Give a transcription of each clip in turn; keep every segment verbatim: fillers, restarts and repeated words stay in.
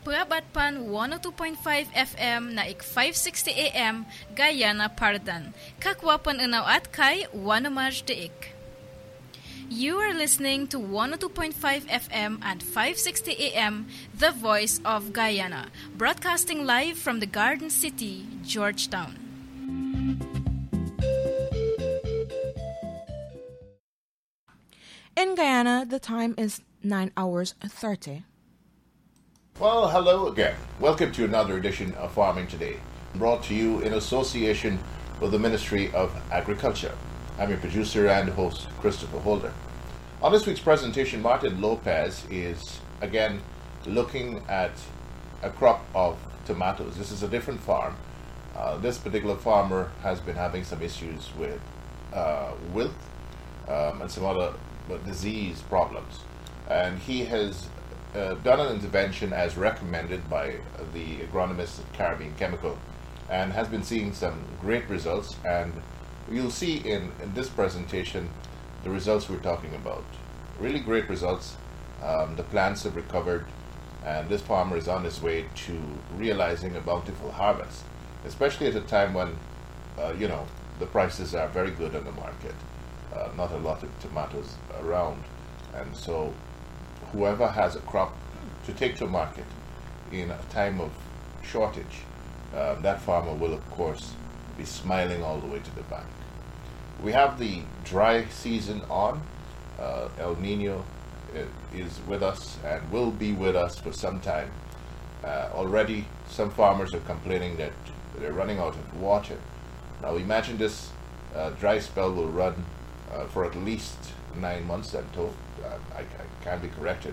Prabatpan one oh two point five F M na ik five sixty A M Guyana Pardan. Kakwapan unaw at kay Wanamaj deik. You are listening to one oh two point five F M and five sixty A M, The Voice of Guyana, broadcasting live from the Garden City, Georgetown. In Guyana, the time is nine hours thirty. Well, hello again. Welcome to another edition of Farming Today, brought to you in association with the Ministry of Agriculture. I'm your producer and host, Christopher Holder. On this week's presentation, Martin Lopez is again looking at a crop of tomatoes. This is a different farm. Uh, this particular farmer has been having some issues with uh, wilt um, and some other uh, disease problems. And he has uh, done an intervention as recommended by the agronomist at Caribbean Chemical and has been seeing some great results. And you'll see in, in this presentation the results we're talking about. Really great results. Um, the plants have recovered, and this farmer is on his way to realizing a bountiful harvest, especially at a time when, uh, you know, the prices are very good on the market. Uh, not a lot of tomatoes around, and so whoever has a crop to take to market in a time of shortage, uh, that farmer will, of course, be smiling all the way to the bank. We have the dry season on. Uh, El Nino uh, is with us and will be with us for some time. Uh, already, some farmers are complaining that they're running out of water. Now, imagine this uh, dry spell will run uh, for at least nine months, I'm told. Uh, I, I can be corrected.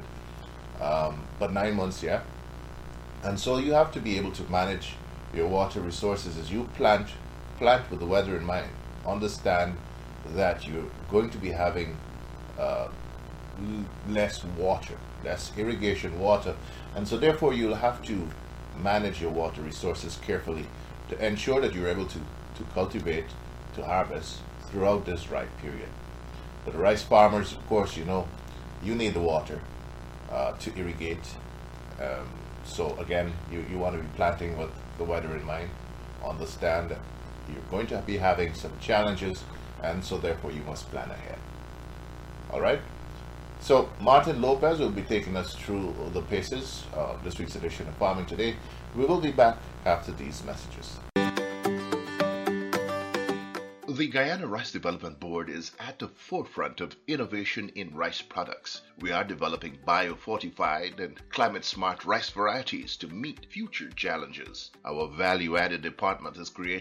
Um, but nine months, yeah. And so you have to be able to manage your water resources as you plant, plant with the weather in mind. Understand that you're going to be having uh, l- less water, less irrigation water, and so therefore you'll have to manage your water resources carefully to ensure that you're able to, to cultivate, to harvest throughout this dry period. But the rice farmers, of course, you know, you need the water uh, to irrigate. Um, so again, you, you want to be planting with the weather in mind. Understand that you're going to be having some challenges, and so therefore you must plan ahead. All right? So Martin Lopez will be taking us through the paces of this week's edition of Farming Today. We will be back after these messages. The Guyana Rice Development Board is at the forefront of innovation in rice products. We are developing biofortified and climate-smart rice varieties to meet future challenges. Our value-added department has created